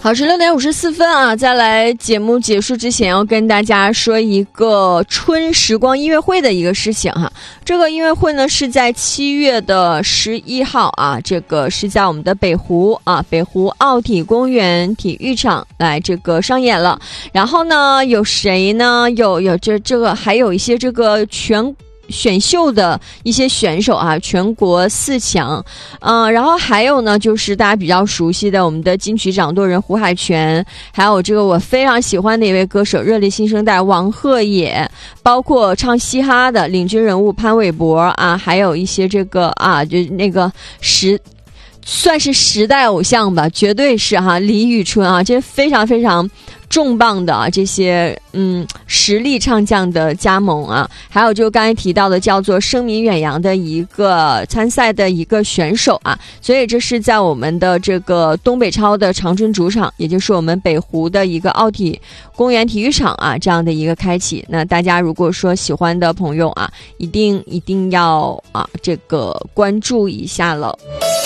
好，是6:54啊！再来节目结束之前，要跟大家说一个春时光音乐会的一个事情哈。这个音乐会呢是在7月11号啊，这个是在我们的北湖奥体公园体育场来这个上演了。然后呢，有谁呢？有这个还有一些这个选秀的一些选手啊，全国4强，然后还有呢，就是大家比较熟悉的我们的金曲掌舵人胡海泉，还有这个我非常喜欢的一位歌手热烈新生代王鹤野，包括唱嘻哈的领军人物潘玮柏啊，还有一些这个就那个算是时代偶像吧，绝对是哈，李宇春啊，这非常非常重磅的这些实力唱将的加盟啊，还有就刚才提到的叫做声名远扬的一个参赛的一个选手啊，所以这是在我们的这个东北超的长春主场，也就是我们北湖的一个奥体公园体育场啊，这样的一个开启。那大家如果说喜欢的朋友啊，一定要这个关注一下了。